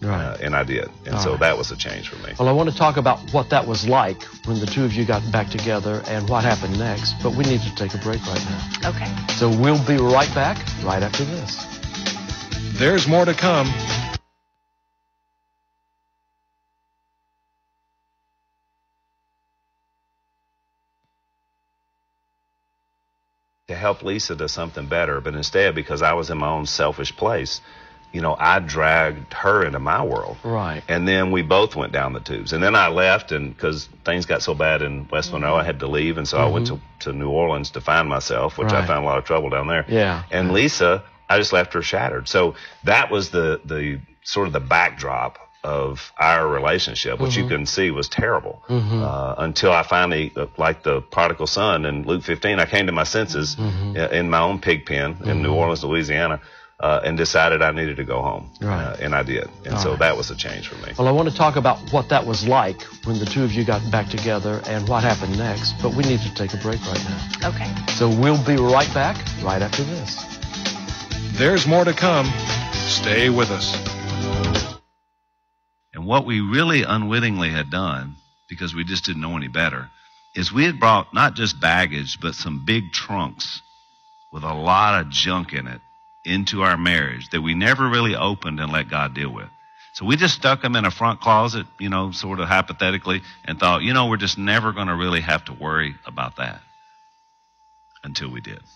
Right. And I did. And so that was a change for me. Well, I want to talk about what that was like when the two of you got back together and what happened next, but we need to take a break right now. Okay. So we'll be right back right after this. There's more to come. To help Lisa to something better, but instead, because I was in my own selfish place, you know, I dragged her into my world. Right. And then we both went down the tubes. And then I left, and because things got so bad in West Monroe, I had to leave. And so I went to New Orleans to find myself, which I found a lot of trouble down there. Yeah. And Lisa, I just left her shattered. So that was the sort of the backdrop of our relationship, which you can see was terrible, until I finally, like the prodigal son in Luke 15, I came to my senses in my own pig pen in New Orleans, Louisiana, and decided I needed to go home. Right. And I did. And so that was a change for me. Well, I want to talk about what that was like when the two of you got back together and what happened next, but we need to take a break right now. Okay. So we'll be right back right after this. There's more to come. Stay with us. And what we really unwittingly had done, because we just didn't know any better, is we had brought not just baggage, but some big trunks with a lot of junk in it into our marriage that we never really opened and let God deal with. So we just stuck them in a front closet, you know, sort of hypothetically, and thought, you know, we're just never going to really have to worry about that until we did.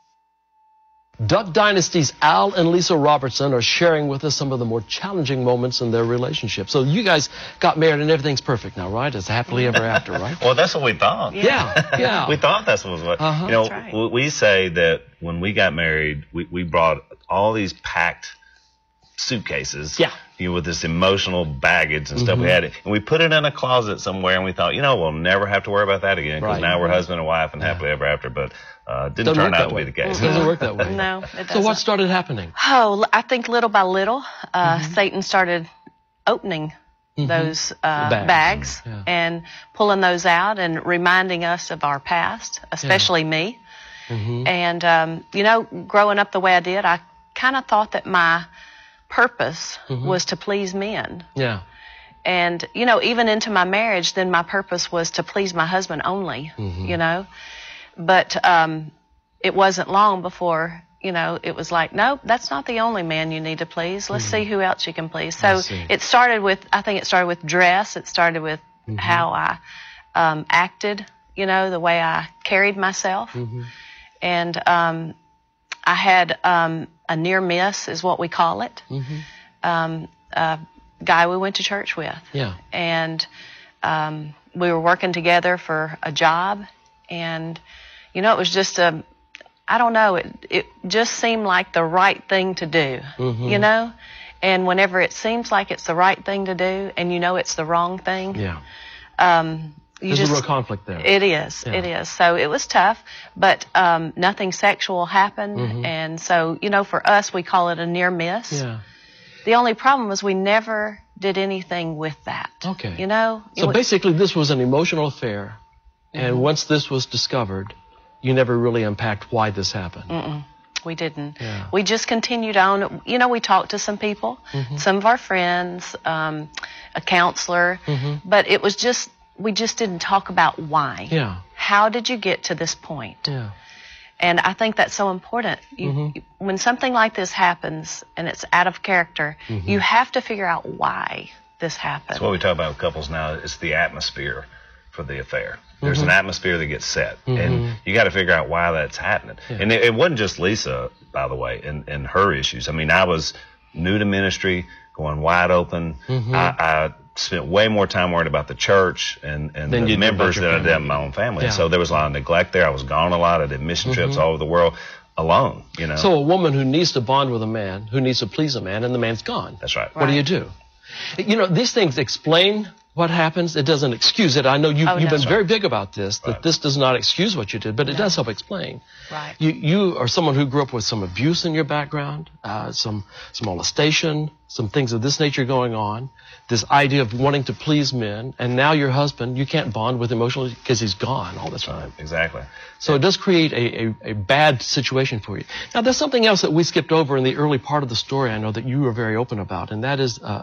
Duck Dynasty's Al and Lisa Robertson are sharing with us some of the more challenging moments in their relationship. So you guys got married and everything's perfect now, right? It's happily ever after, right? Well, that's what we thought. Yeah. We thought that's what was what. You know, That's right. we say that when we got married, we brought all these packed suitcases. Yeah. You know, with this emotional baggage and stuff we had, and we put it in a closet somewhere, and we thought, you know, we'll never have to worry about that again because now we're husband and wife and happily ever after. But didn't turn out to be the case. It doesn't work that way. No, it doesn't. So what started happening? Oh, I think little by little, Satan started opening those bags and pulling those out and reminding us of our past, especially me. And, you know, growing up the way I did, I kind of thought that my purpose was to please men. Yeah. And, you know, even into my marriage, then my purpose was to please my husband only, you know. But it wasn't long before, you know, it was like, no, that's not the only man you need to please. Let's see who else you can please. So it started with, I think it started with dress. It started with how I acted, you know, the way I carried myself. And I had a near miss is what we call it. A guy we went to church with. Yeah. And we were working together for a job. And, you know, it was just I don't know, it just seemed like the right thing to do, you know? And whenever it seems like it's the right thing to do and you know it's the wrong thing, there's a real conflict there. It is. It is. So it was tough, but nothing sexual happened. And so, you know, for us, we call it a near miss. Yeah. The only problem was we never did anything with that. Okay. You know? So basically this was an emotional affair. And once this was discovered, you never really unpacked why this happened. We didn't. Yeah. We just continued on. You know, we talked to some people, some of our friends, a counselor, but it was just, we just didn't talk about why. Yeah. How did you get to this point? Yeah. And I think that's so important. When something like this happens and it's out of character, you have to figure out why this happened. That's what we talk about with couples now. It's the atmosphere for the affair. There's an atmosphere that gets set, and you got to figure out why that's happening. And it wasn't just Lisa, by the way, and her issues. I mean, I was new to ministry, going wide open. I spent way more time worried about the church and the members than I did my own family. Yeah. And so there was a lot of neglect there. I was gone a lot. I did mission trips all over the world alone, you know. So a woman who needs to bond with a man, who needs to please a man, and the man's gone. That's right. What do you do? You know, these things explain what happens. It doesn't excuse it. I know you've been very big about this, that this does not excuse what you did, but it does help explain. Right. You are someone who grew up with some abuse in your background, some molestation, some things of this nature going on, this idea of wanting to please men, and now your husband, you can't bond with emotionally because he's gone all the time. Exactly. So it does create a bad situation for you. Now, there's something else that we skipped over in the early part of the story I know that you were very open about, and that is